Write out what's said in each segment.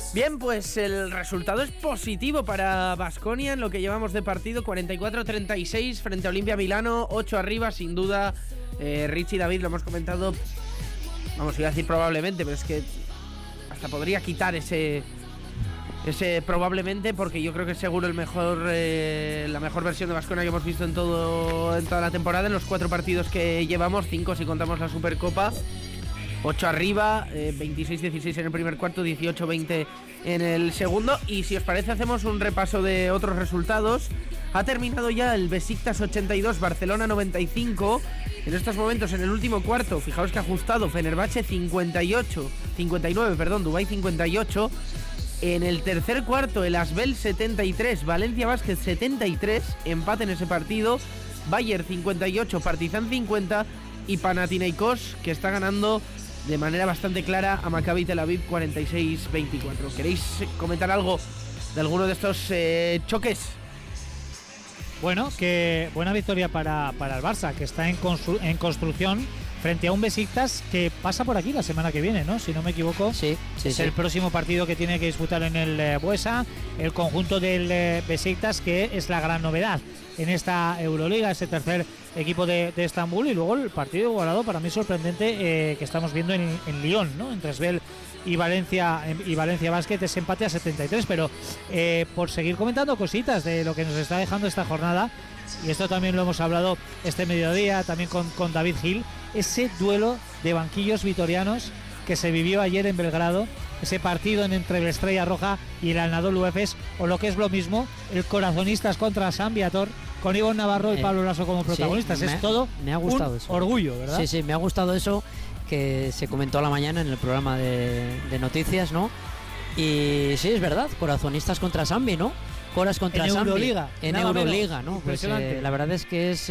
Bien, pues el resultado es positivo para Baskonia en lo que llevamos de partido, 44-36 frente a Olimpia Milano, 8 arriba, sin duda. Richie y David lo hemos comentado, vamos, iba a decir probablemente, pero es que hasta podría quitar ese probablemente, porque yo creo que es seguro la mejor versión de Baskonia que hemos visto en toda la temporada, en los 4 partidos que llevamos, 5 si contamos la Supercopa. 8 arriba, 26-16 en el primer cuarto, 18-20 en el segundo. Y si os parece hacemos un repaso de otros resultados. Ha terminado ya el Besiktas 82, Barcelona 95. En estos momentos, en el último cuarto, fijaos que ha ajustado Fenerbahce 59, Dubái 58. En el tercer cuarto, el Asbel 73, Valencia Basket 73, empate en ese partido. Bayern 58, Partizan 50 y Panathinaikos, que está ganando de manera bastante clara a Maccabi Tel Aviv 46-24. ¿Queréis comentar algo de alguno de estos choques? Bueno, que buena victoria para el Barça, que está en construcción frente a un Besiktas que pasa por aquí la semana que viene, ¿no? Si no me equivoco. Sí. El próximo partido que tiene que disputar en el Buesa, el conjunto del Besiktas, que es la gran novedad en esta Euroliga, ese tercer equipo de Estambul, y luego el partido igualado, para mí sorprendente, que estamos viendo en Lyon, ¿no? Entre Asbel y Valencia Basket, ese empate a 73, pero por seguir comentando cositas de lo que nos está dejando esta jornada, y esto también lo hemos hablado este mediodía también con David Gil, ese duelo de banquillos vitorianos que se vivió ayer en Belgrado, ese partido entre la Estrella Roja y el Anadolu Efes, o lo que es lo mismo, el Corazonistas contra San Viator, con Ivonne Navarro y Pablo Laso como protagonistas. Es todo me ha gustado un eso. Orgullo, ¿verdad? Sí, me ha gustado eso que se comentó a la mañana en el programa de noticias, ¿no? Y sí, es verdad, Corazonistas contra Sambi, ¿no? Coras contra en Sambi. Euroliga. En Euroliga, ¿no? Pues la verdad es que es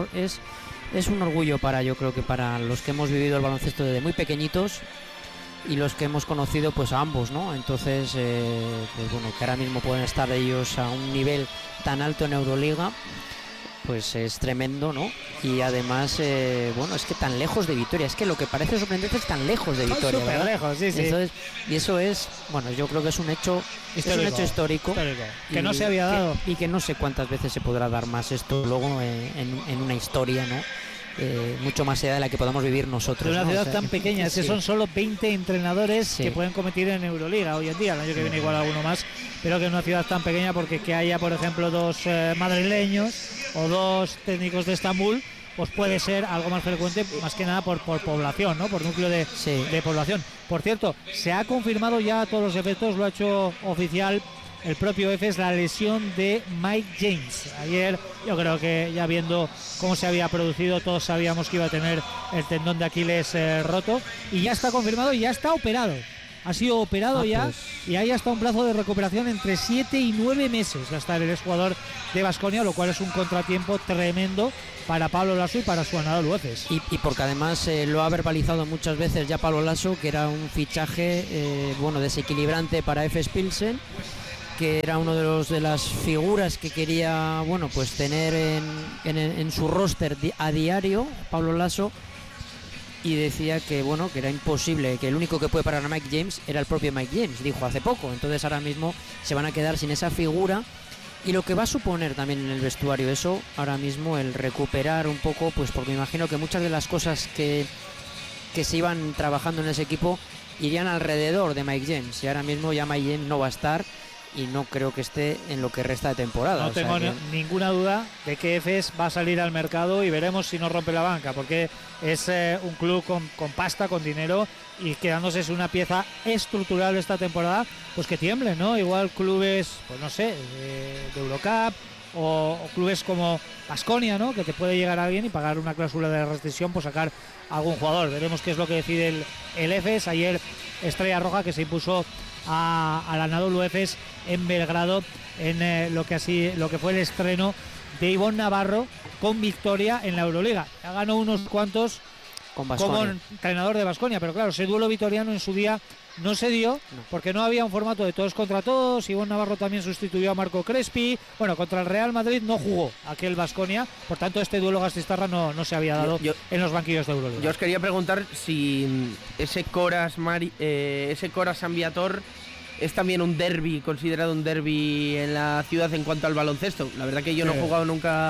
un orgullo yo creo que para los que hemos vivido el baloncesto desde muy pequeñitos y los que hemos conocido pues a ambos, ¿no? Entonces, pues bueno, que ahora mismo pueden estar ellos a un nivel tan alto en Euroliga, pues es tremendo, ¿no? Y además, bueno, es que tan lejos de Vitoria, es que lo que parece sorprendente es tan lejos de Vitoria, súper lejos, sí. Entonces, y eso es, bueno, yo creo que es un hecho histórico que no se había dado. Y que no sé cuántas veces se podrá dar más esto luego en una historia, ¿no? Mucho más allá de la que podamos vivir nosotros. De una ciudad tan pequeña, sí. que son solo 20 entrenadores que pueden competir en Euroliga hoy en día. El año que viene igual alguno más, pero que en una ciudad tan pequeña, porque que haya, por ejemplo, 2 madrileños o 2 técnicos de Estambul, pues puede ser algo más frecuente, más que nada por población, ¿no? Por núcleo de población. Por cierto, se ha confirmado ya a todos los efectos, lo ha hecho oficial el propio Efes, la lesión de Mike James. Ayer, yo creo que ya viendo cómo se había producido, todos sabíamos que iba a tener el tendón de Aquiles roto, y ya está confirmado y ya está operado. Ha sido operado ya, y ahí está un plazo de recuperación entre 7 y 9 meses. Va a estar el exjugador de Baskonia, lo cual es un contratiempo tremendo para Pablo Laso y para su Anadolu Efes. Y porque además lo ha verbalizado muchas veces ya Pablo Laso, que era un fichaje desequilibrante para Efes Pilsen, que era uno de las figuras que quería pues tener en su roster a diario Pablo Laso, y decía que que era imposible, que el único que puede parar a Mike James era el propio Mike James, dijo hace poco. Entonces ahora mismo se van a quedar sin esa figura, y lo que va a suponer también en el vestuario eso ahora mismo, el recuperar un poco, pues porque me imagino que muchas de las cosas que se iban trabajando en ese equipo irían alrededor de Mike James, y ahora mismo ya Mike James no va a estar, y no creo que esté en lo que resta de temporada. No tengo ninguna duda de que Efes va a salir al mercado, y veremos si no rompe la banca, porque es un club con pasta, con dinero, y quedándose es una pieza estructural de esta temporada, pues que tiemble, ¿no? Igual clubes, pues no sé, de Eurocup, o clubes como Baskonia, ¿no? Que te puede llegar alguien y pagar una cláusula de rescisión por sacar a algún jugador. Veremos qué es lo que decide el Efes. Ayer Estrella Roja, que se impuso al Anadolu Efes en Belgrado en lo que fue el estreno de Ivonne Navarro con victoria en la Euroliga. Ya ganó unos cuantos como entrenador de Baskonia, pero claro, ese duelo vitoriano en su día no se dio, porque no había un formato de todos contra todos. Ivonne Navarro también sustituyó a Marco Crespi. Bueno, contra el Real Madrid no jugó aquel Baskonia, por tanto este duelo Gastistarra no se había dado en los banquillos de Euroliga. Yo os quería preguntar si ese Coras San Viator es también un derbi, considerado un derbi en la ciudad en cuanto al baloncesto. La verdad que yo no he jugado nunca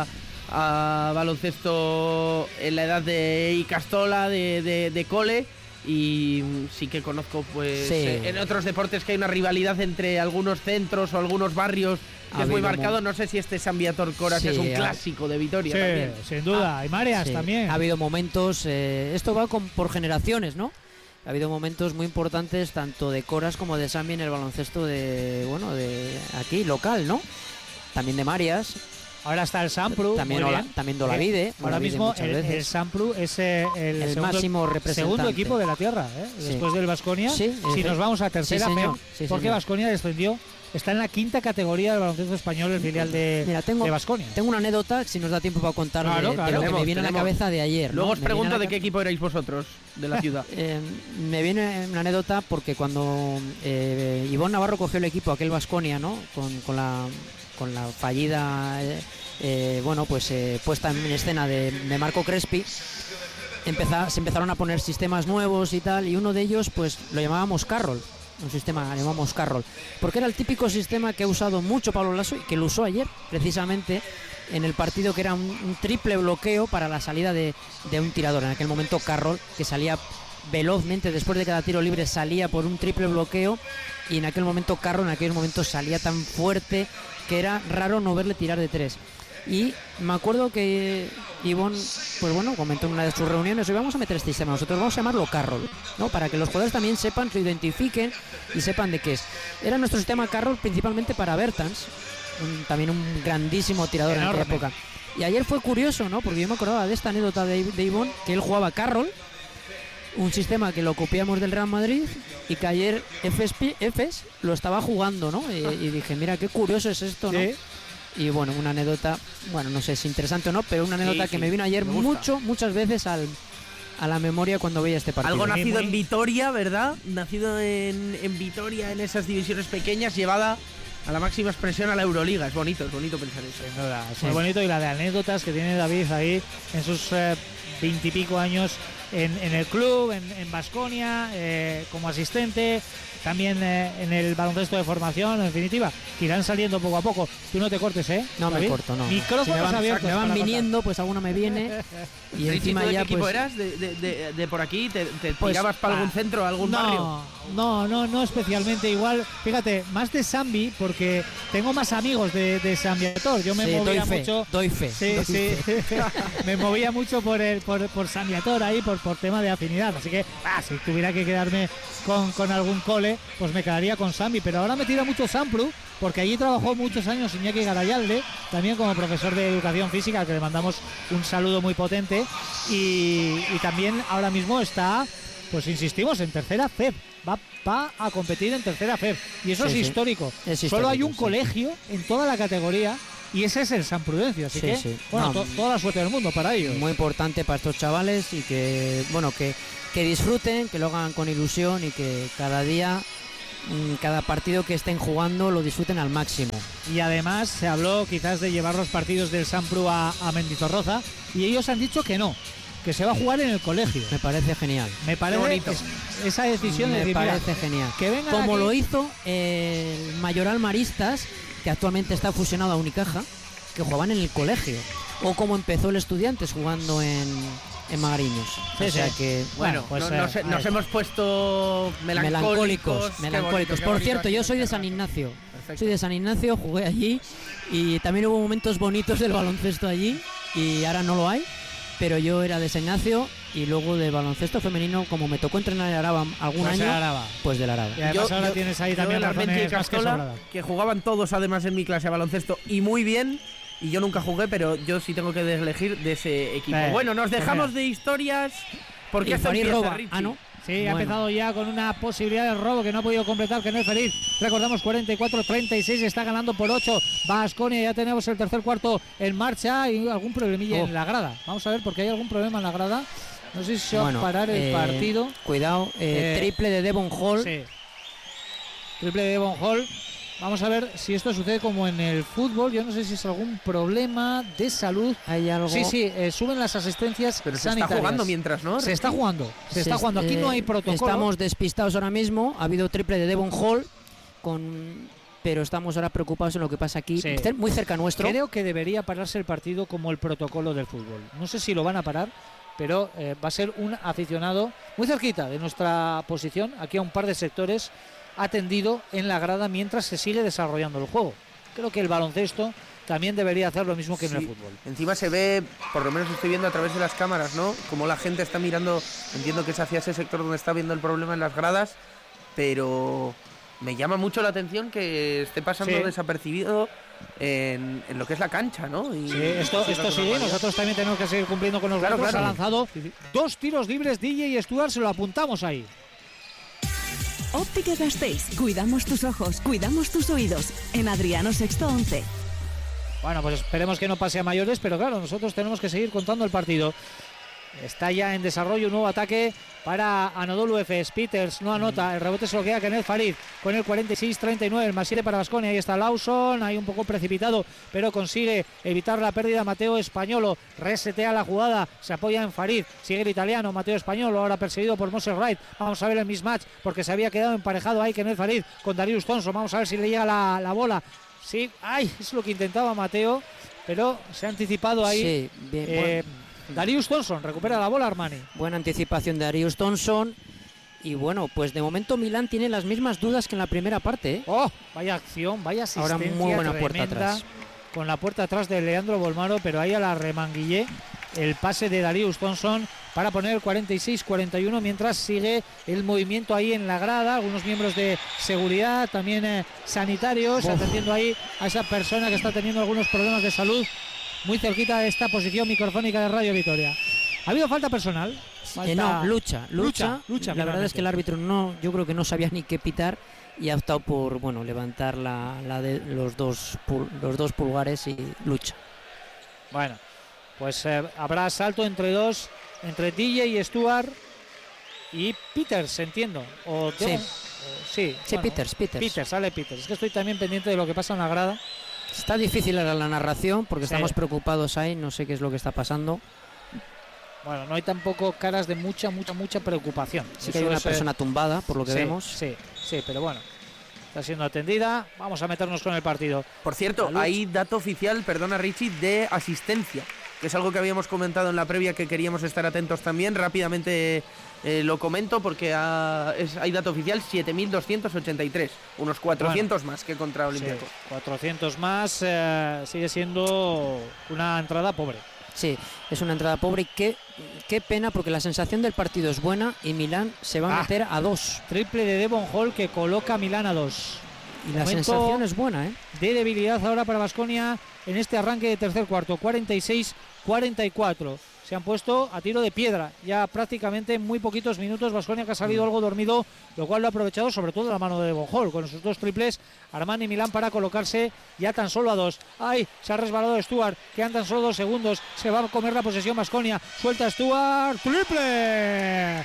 a baloncesto en la edad de Icastola, de cole, y sí que conozco pues en otros deportes que hay una rivalidad entre algunos centros o algunos barrios que es muy marcado. No sé si este San Viator Coras es un clásico de Vitoria también. Sin duda, y Marias también. Ha habido momentos, esto va por generaciones, ¿no? Ha habido momentos muy importantes tanto de Coras como de Sambi en el baloncesto de aquí, local, ¿no? También de Marias. Ahora está el Sampru. También Dolavide. Ahora mismo el Sampru es el máximo representante. Segundo equipo de la tierra, después del Baskonia. Si nos vamos a tercera, porque Baskonia descendió. Está en la quinta categoría del baloncesto español, el filial de Baskonia. Tengo una anécdota, si nos da tiempo para contar, de lo que me viene a la cabeza de ayer. Luego os pregunto de qué equipo erais vosotros, de la ciudad. Me viene una anécdota porque cuando Ivonne Navarro cogió el equipo, aquel Baskonia, ¿no? Con la fallida puesta en escena de Marco Crespi, se empezaron a poner sistemas nuevos y tal, y uno de ellos pues lo llamábamos Carroll. Un sistema que llamamos Carroll, porque era el típico sistema que ha usado mucho Pablo Lasso y que lo usó ayer precisamente en el partido, que era un triple bloqueo para la salida de un tirador. En aquel momento Carroll, que salía velozmente después de cada tiro libre, salía por un triple bloqueo, y en aquel momento Carroll salía tan fuerte que era raro no verle tirar de tres. Y me acuerdo que Ivonne, comentó en una de sus reuniones: hoy vamos a meter este sistema, nosotros vamos a llamarlo Carroll, ¿no? Para que los jugadores también sepan, se identifiquen y sepan de qué es. Era nuestro sistema Carroll principalmente para Bertans, también un grandísimo tirador en aquella época. Y ayer fue curioso, ¿no? Porque yo me acordaba de esta anécdota de Ivonne, que él jugaba Carroll, un sistema que lo copiamos del Real Madrid, y que ayer Efes lo estaba jugando, ¿no? Y dije, mira, qué curioso es esto, ¿no? Y bueno, una anécdota, no sé si interesante o no, pero una anécdota que me vino ayer muchas veces a la memoria cuando veía este partido. Algo nacido en Vitoria, ¿verdad? Nacido en Vitoria, en esas divisiones pequeñas, llevada a la máxima expresión a la Euroliga. Es bonito pensar eso. Sin duda, es muy bonito. Y la de anécdotas que tiene David ahí en sus 20 y pico años en el club, en Baskonia, como asistente, también en el baloncesto de formación, en definitiva, que irán saliendo poco a poco. Tú no te cortes, ¿eh? No, David. me corto, no. Micrófonos abiertos. Me van viniendo, pues alguno me viene. Y encima ¿de ya, qué equipo pues, eras? ¿De por aquí? ¿Te tirabas para algún centro, algún barrio? No especialmente. Igual, fíjate, más de Sambi, porque tengo más amigos de San Viator. Yo me movía mucho. Doy fe. Sí. Me movía mucho por San Viator ahí, por tema de afinidad. Así que, si tuviera que quedarme con algún cole, pues me quedaría con Sambi. Pero ahora me tira mucho Sampru, porque allí trabajó muchos años Iñaki Garayalde, también como profesor de educación física, al que le mandamos un saludo muy potente. Y también ahora mismo está, pues insistimos, en tercera FEB. Va a competir en tercera FEB. Y eso es histórico. Solo hay un colegio en toda la categoría, y ese es el San Prudencio. Así que, toda la suerte del mundo para ellos. Muy importante para estos chavales, y que disfruten, que lo hagan con ilusión, y que cada día, cada partido que estén jugando, lo disfruten al máximo. Y además se habló quizás de llevar los partidos del Sampru a Mendizorroza, y ellos han dicho que no, que se va a jugar en el colegio. Me parece genial. Me parece bonito esa decisión. Me parece genial. Que vengan como aquí. Lo hizo el Mayoral Maristas, que actualmente está fusionado a Unicaja, que jugaban en el colegio. O como empezó el Estudiantes jugando en Magariños. O sea que, nos hemos puesto melancólicos. Por cierto, yo soy de San Ignacio. Perfecto. Soy de San Ignacio, jugué allí, y también hubo momentos bonitos del baloncesto allí, y ahora no lo hay. Pero yo era de San Ignacio, y luego de baloncesto femenino, como me tocó entrenar en Araba algún año, pues del Araba. Y además ahora tienes ahí también razones más que sobradas. Que jugaban todos además en mi clase de baloncesto, y muy bien, y yo nunca jugué, pero yo sí tengo que elegir de ese equipo. Bueno, nos dejamos de historias, porque esto empieza, Richie. ¿No? Sí, ha empezado ya con una posibilidad de robo que no ha podido completar, que no es feliz. Recordamos, 44-36, está ganando por 8 Baskonia. Ya tenemos el tercer cuarto en marcha, y algún problemilla en la grada. Vamos a ver, porque hay algún problema en la grada. No sé si se va a parar el partido. Cuidado, triple de Devon Hall. Sí. Triple de Devon Hall. Vamos a ver si esto sucede como en el fútbol. Yo no sé si es algún problema de salud. ¿Hay algo? Sí, suben las asistencias pero sanitarias. Se está jugando mientras, ¿no? Se está jugando. Aquí no hay protocolo. Estamos despistados ahora mismo. Ha habido triple de Devon Hall pero estamos ahora preocupados en lo que pasa aquí, Sí. muy cerca nuestro. Creo que debería pararse el partido como el protocolo del fútbol. No sé si lo van a parar, pero va a ser un aficionado muy cerquita de nuestra posición, aquí a un par de sectores, atendido en la grada mientras se sigue desarrollando el juego. Creo que el baloncesto también debería hacer lo mismo que en el Sí. fútbol. Encima se ve, por lo menos estoy viendo a través de las cámaras, ¿no? Como la gente está mirando, entiendo que es hacia ese sector donde está viendo el problema en las gradas, pero me llama mucho la atención que esté pasando Sí. desapercibido en lo que es la cancha, ¿no? Y Sí, esto siga con sí, normalidad. nosotros también tenemos que seguir cumpliendo con los Claro, retos. claro. Ha lanzado 2 tiros libres DJ y Stuart, se lo apuntamos ahí. Óptica Gasteiz. Cuidamos tus ojos, cuidamos tus oídos. En Adriano Sexto 11. Bueno, pues esperemos que no pase a mayores, pero claro, nosotros tenemos que seguir contando el partido. Está ya en desarrollo un nuevo ataque para Anadolu Efes. Peters no anota, el rebote se lo queda Kenneth Farid con el 46-39, el más 7 para Baskonia. Ahí está Lawson, ahí un poco precipitado, pero consigue evitar la pérdida. Mateo Españolo resetea la jugada, se apoya en Farid, sigue el italiano Mateo Españolo, ahora perseguido por Moses Wright. Vamos a ver el mismatch porque se había quedado emparejado ahí Kenneth Farid con Darius Thompson. Vamos a ver si le llega la bola. Sí, ay, es lo que intentaba Mateo, pero se ha anticipado ahí. Sí, bien, Darius Thompson recupera la bola, Armani. buena anticipación de Darius Thompson. Y bueno, pues de momento Milán tiene las mismas dudas que en la primera parte, ¿eh? Oh, vaya acción, vaya asistencia. Ahora muy buena puerta tremenda, atrás. con la puerta atrás de Leandro Bolmaro, pero ahí a la remanguillé el pase de Darius Thompson para poner el 46-41, mientras sigue el movimiento ahí en la grada, algunos miembros de seguridad, también sanitarios, atendiendo ahí a esa persona que está teniendo algunos problemas de salud muy cerquita de esta posición microfónica de Radio Vitoria. ¿Ha habido falta personal? No, lucha. La verdad es que el árbitro yo creo que no sabía ni qué pitar y ha optado por, bueno, levantar la de los dos pulgares y lucha. Bueno, pues habrá salto entre DJ y Stuart y Peters, entiendo. Sí, bueno, Peters, sale Peters. Es que estoy también pendiente de lo que pasa en la grada. Está difícil ahora la narración porque Sí. estamos preocupados ahí, no sé qué es lo que está pasando. Bueno, no hay tampoco caras de mucha preocupación. Sí que hay Eso una es, persona tumbada, por lo que sí, vemos. Sí, pero bueno, está siendo atendida. Vamos a meternos con el partido. Por cierto, hay dato oficial, perdona Richie, de asistencia, que es algo que habíamos comentado en la previa que queríamos estar atentos también. Rápidamente lo comento porque hay dato oficial, 7.283, unos 400 más que contra Olympiacos. Sí, 400 más, sigue siendo una entrada pobre. Sí, es una entrada pobre y qué pena porque la sensación del partido es buena y Milán se va a meter a 2. Triple de Devon Hall que coloca a Milán a 2. Y la sensación es buena, ¿eh? De debilidad ahora para Baskonia en este arranque de tercer cuarto, 46-44. Se han puesto a tiro de piedra ya prácticamente en muy poquitos minutos. Baskonia que ha salido algo dormido, lo cual lo ha aprovechado sobre todo la mano de Devon Hall con sus 2 triples. Armani y Milán para colocarse ya tan solo a 2. ¡Ay! Se ha resbalado Stuart, quedan tan solo 2 segundos. Se va a comer la posesión Baskonia. Suelta Stuart. ¡Triple!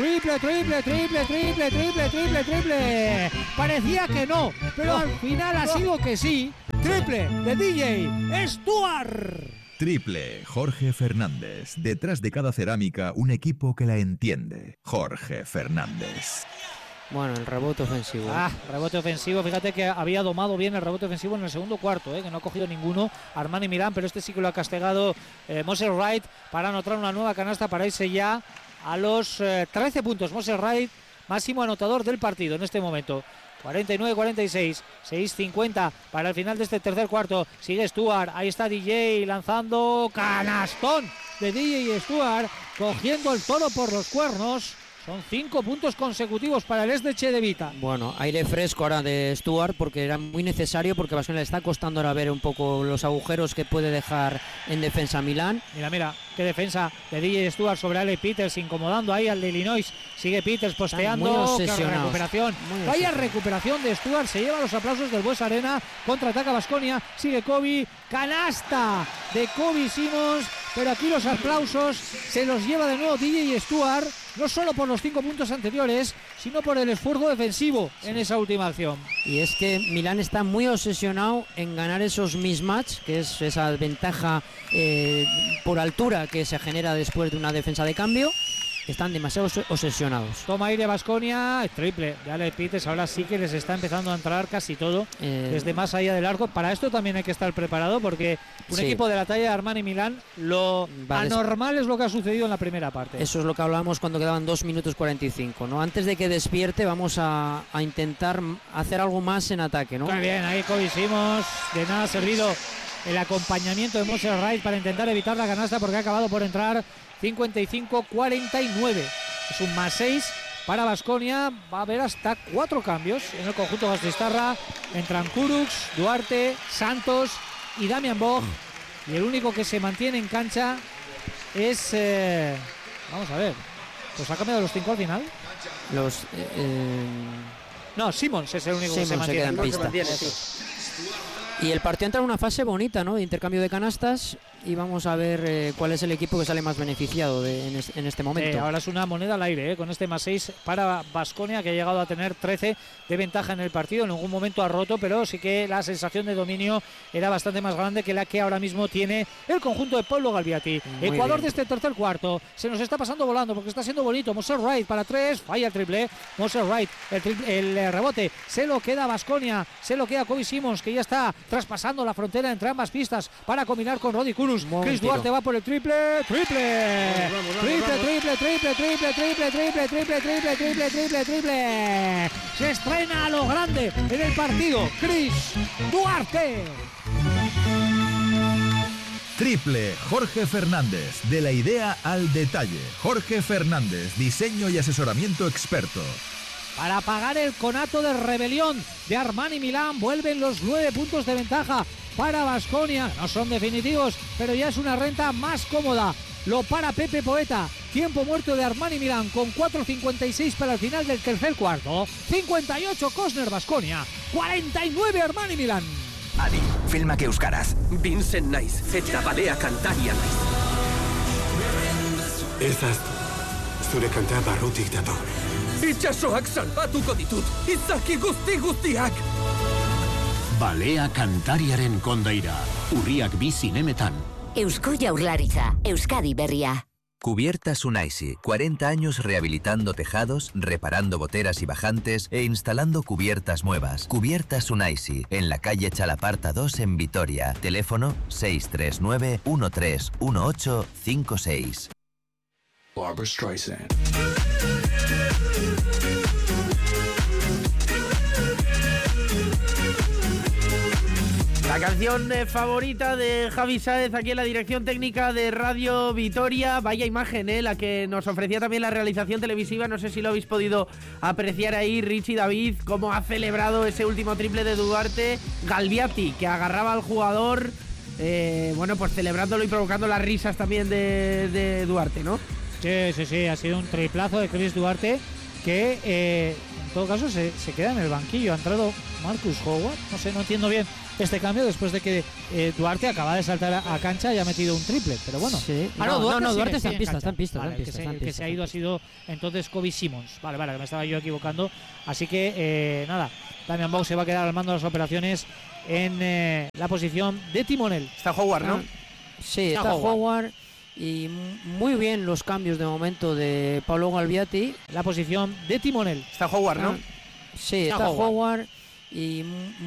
Triple. Parecía que no, pero al final ha sido que sí. Triple de DJ Stuart. Triple, Jorge Fernández. Detrás de cada cerámica, un equipo que la entiende. Jorge Fernández. Bueno, el rebote ofensivo. Rebote ofensivo. Fíjate que había domado bien el rebote ofensivo en el segundo cuarto, que no ha cogido ninguno Armani Milán, pero este sí que lo ha castigado Moses Wright para anotar una nueva canasta para irse ya a los 13 puntos. Moses Wright, máximo anotador del partido en este momento. 49-46, 6:50 para el final de este tercer cuarto. Sigue Stuart, ahí está DJ lanzando canastón de DJ Stuart, cogiendo el toro por los cuernos. Son 5 puntos consecutivos para el de Chedevita. Bueno, aire fresco ahora de Stuart porque era muy necesario porque a Baskonia le está costando ahora ver un poco los agujeros que puede dejar en defensa Milán. Mira, qué defensa de DJ Stuart sobre Ale Peters, incomodando ahí al de Illinois. Sigue Peters posteando. Qué recuperación. Vaya recuperación de Stuart, se lleva los aplausos del Bues Arena. Contraataca Baskonia, sigue Kobe. Canasta de Kobe Simmons, pero aquí los aplausos se los lleva de nuevo DJ Stuart, no solo por los 5 puntos anteriores, sino por el esfuerzo defensivo en esa última acción. Y es que Milán está muy obsesionado en ganar esos mismatch, que es esa ventaja por altura que se genera después de una defensa de cambio. están demasiado obsesionados. Toma aire Baskonia, triple de Ale Pites. Ahora sí que les está empezando a entrar casi todo desde más allá del arco. Para esto también hay que estar preparado, porque un equipo de la talla de Armani Milán, lo anormal es lo que ha sucedido en la primera parte. Eso es lo que hablábamos cuando quedaban 2 minutos 45, ¿no? Antes de que despierte vamos a intentar hacer algo más en ataque, ¿no? Muy bien, ahí Kobe Simons, de nada ha servido el acompañamiento de Moses Wright para intentar evitar la canasta, porque ha acabado por entrar 55-49. Es un +6 para Baskonia. Va a haber hasta 4 cambios en el conjunto Gasteiztarra. Entran Kurucs, Duarte, Santos y Damian Bog. Y el único que se mantiene en cancha es... vamos a ver. ¿Pues ha cambiado los 5 al final? No, Simons es el único que se mantiene en pista. Y el partido entra en una fase bonita, ¿no? De intercambio de canastas, y vamos a ver cuál es el equipo que sale más beneficiado en este momento. Ahora es una moneda al aire, con este +6 para Baskonia, que ha llegado a tener 13 de ventaja en el partido. En ningún momento ha roto, pero sí que la sensación de dominio era bastante más grande que la que ahora mismo tiene el conjunto de Pablo Galbiati. Ecuador de este tercer cuarto. Se nos está pasando volando porque está siendo bonito. Moses Wright para 3, falla el triple. Moses Wright, el rebote se lo queda Baskonia, se lo queda Kobe Simons, que ya está traspasando la frontera entre ambas pistas para combinar con Roddy Kurucs. Chris Duarte va por el triple. Se estrena a lo grande en el partido Chris Duarte. Triple Jorge Fernández, de la idea al detalle. Jorge Fernández, diseño y asesoramiento experto. Para pagar el conato de rebelión de Armani Milán, vuelven los 9 puntos de ventaja para Baskonia. No son definitivos, pero ya es una renta más cómoda. Lo para Pepe Poeta. Tiempo muerto de Armani Milán con 4.56 para el final del tercer cuarto. 58 Cosner Baskonia, 49 Armani Milán. Adi, filmak euskaraz. Vincent naiz, eta balea kantaria naiz. Ez ahaztu, zure kanta barrutik dator. Itxasoak salbatuko ditut, izaki guztiak! Balea kantariaren kondaira, urriak 2 zinemetan. Eusko Jaurlaritza, Euskadi berria. Cubiertas Unaisi, 40 años rehabilitando tejados, reparando goteras y bajantes e instalando cubiertas nuevas. Cubiertas Unaisi, en la calle Chalaparta 2 en Vitoria. Teléfono 639-131856. Barbra Streisand. La canción favorita de Javi Sáez aquí en la dirección técnica de Radio Vitoria. Vaya imagen, la que nos ofrecía también la realización televisiva. No sé si lo habéis podido apreciar ahí, Richie, David, cómo ha celebrado ese último triple de Duarte. Galbiati, que agarraba al jugador, bueno, pues celebrándolo y provocando las risas también de Duarte, ¿no? Sí, ha sido un triplazo de Chris Duarte, que en todo caso se queda en el banquillo. Ha entrado Marcus Howard, no sé, no entiendo bien este cambio después de que Duarte acaba de saltar a cancha y ha metido un triple, pero bueno. Sí. Duarte está en pista. El que se ha ido ha sido entonces Kobe Simons. Vale, que me estaba yo equivocando. Así que nada, Damian Bog se va a quedar al mando de las operaciones en la posición de timonel. Está Howard, ¿no? Sí, está Howard. Y muy bien los cambios de momento de Pablo Galbiati. La posición de timonel. Está Howard, ¿no? Sí, está Howard. Y